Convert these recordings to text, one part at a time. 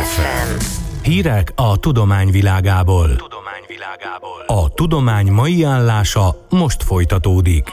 FM. Hírek a tudomány világából. A tudomány mai állása most folytatódik.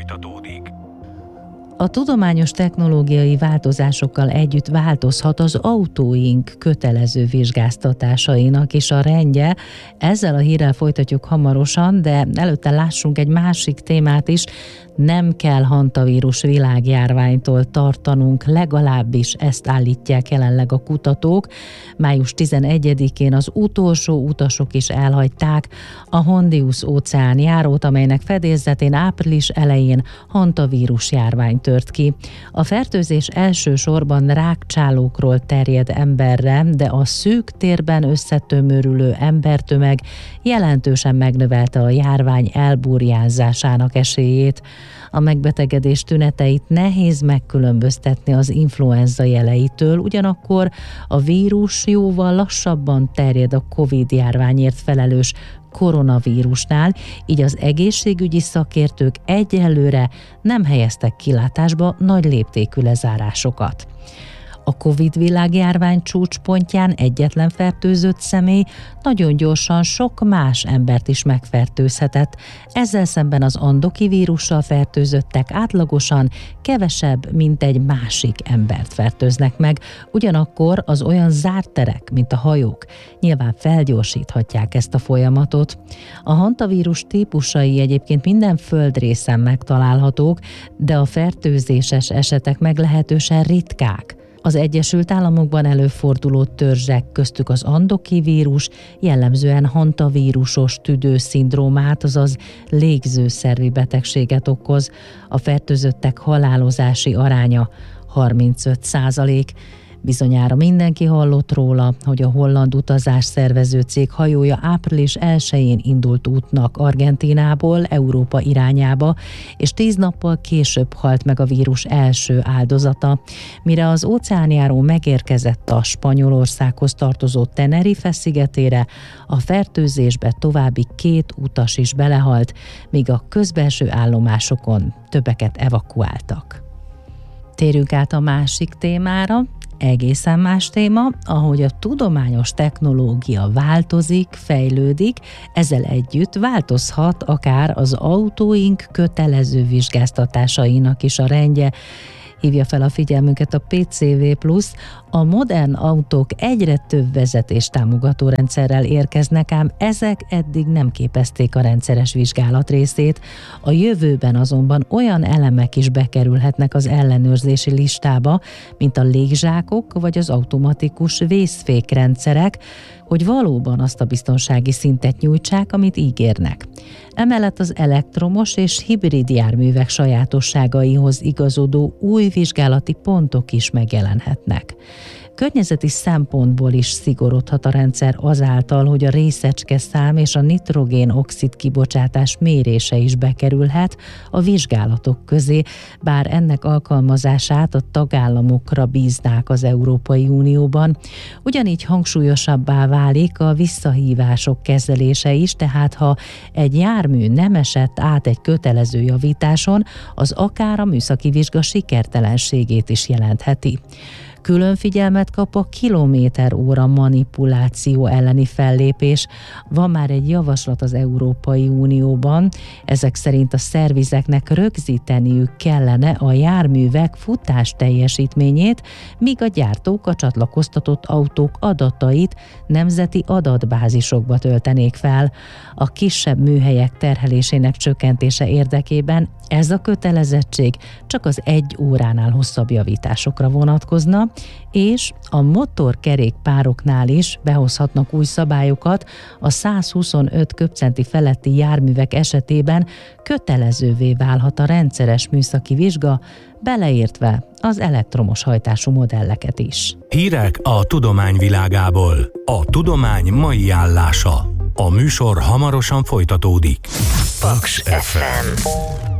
A tudományos technológiai változásokkal együtt változhat az autóink kötelező vizsgáztatásainak is a rendje. Ezzel a hírrel folytatjuk hamarosan, de előtte lássunk egy másik témát is. Nem kell hantavírus világjárványtól tartanunk, legalábbis ezt állítják jelenleg a kutatók. Május 11-én az utolsó utasok is elhagyták a Hondius óceánjárót, amelynek fedélzetén április elején hantavírus járvány tört ki. A fertőzés elsősorban rákcsálókról terjed emberre, de a szűk térben összetömörülő embertömeg jelentősen megnövelte a járvány elburjánzásának esélyét. A megbetegedés tüneteit nehéz megkülönböztetni az influenza jeleitől, ugyanakkor a vírus jóval lassabban terjed a Covid-járványért felelős koronavírusnál, így az egészségügyi szakértők egyelőre nem helyeztek kilátásba nagy léptékű lezárásokat. A Covid világjárvány csúcspontján egyetlen fertőzött személy nagyon gyorsan sok más embert is megfertőzhetett. Ezzel szemben az andoki vírussal fertőzöttek átlagosan kevesebb, mint egy másik embert fertőznek meg. Ugyanakkor az olyan zárt terek, mint a hajók, nyilván felgyorsíthatják ezt a folyamatot. A hantavírus típusai egyébként minden földrészen megtalálhatók, de a fertőzéses esetek meglehetősen ritkák. Az Egyesült Államokban előforduló törzsek, köztük az andoki vírus jellemzően hantavírusos tüdőszindrómát, azaz légzőszervi betegséget okoz. A fertőzöttek halálozási aránya 35%. Bizonyára mindenki hallott róla, hogy a holland utazásszervező cég hajója április 1-én indult útnak Argentínából Európa irányába, és 10 nappal később halt meg a vírus első áldozata. Mire az óceánjáró megérkezett a Spanyolországhoz tartozó Tenerife szigetére, a fertőzésbe további 2 utas is belehalt, míg a közbelső állomásokon többeket evakuáltak. Térjünk át a másik témára. Egészen más téma, ahogy a tudományos technológia változik, fejlődik, ezzel együtt változhat akár az autóink kötelező vizsgáztatásainak is a rendje. Hívja fel a figyelmünket a PCV+. A modern autók egyre több vezetéstámogató rendszerrel érkeznek, ám ezek eddig nem képezték a rendszeres vizsgálat részét. A jövőben azonban olyan elemek is bekerülhetnek az ellenőrzési listába, mint a légzsákok vagy az automatikus vészfékrendszerek, hogy valóban azt a biztonsági szintet nyújtsák, amit ígérnek. Emellett az elektromos és hibrid járművek sajátosságaihoz igazodó új vizsgálati pontok is megjelenhetnek. Környezeti szempontból is szigorodhat a rendszer azáltal, hogy a részecske szám és a nitrogén-oxid kibocsátás mérése is bekerülhet a vizsgálatok közé, bár ennek alkalmazását a tagállamokra bíznák az Európai Unióban. Ugyanígy hangsúlyosabbá válik a visszahívások kezelése is, tehát ha egy jármű nem esett át egy kötelező javításon, az akár a műszaki vizsga sikertelenségét is jelentheti. Külön figyelmet kap a kilométer-óra manipuláció elleni fellépés. Van már egy javaslat az Európai Unióban. Ezek szerint a szervizeknek rögzíteniük kellene a járművek futás teljesítményét, míg a gyártók a csatlakoztatott autók adatait nemzeti adatbázisokba töltenék fel. A kisebb műhelyek terhelésének csökkentése érdekében ez a kötelezettség csak az 1 óránál hosszabb javításokra vonatkozna, és a motorkerékpároknál is behozhatnak új szabályokat. A 125 köbcenti feletti járművek esetében kötelezővé válhat a rendszeres műszaki vizsga, beleértve az elektromos hajtású modelleket is. Hírek a tudomány világából. A tudomány mai állása. A műsor hamarosan folytatódik. Paks FM.